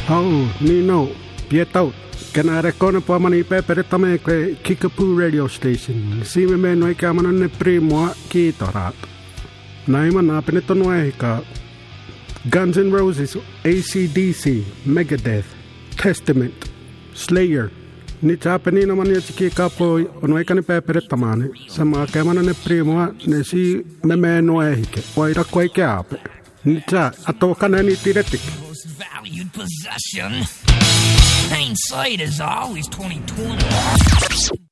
Oh, Nino, Pietau. Kena rekone po mani pepere tame kwe Kickapoo radio station. Sime me noi ka manane primo ki torat. Naima na peneto noe ka Guns N' Roses, AC/DC, Megadeth, Testament, Slayer. Ni chapeni na mani chiki kapo noi ka ne pepere tamane. Sama ka manane primo ne si me noe hike. Oira koi ke ape. Ni cha atoka na ni tiretik. Valued possession. Hindsight is always 20/20.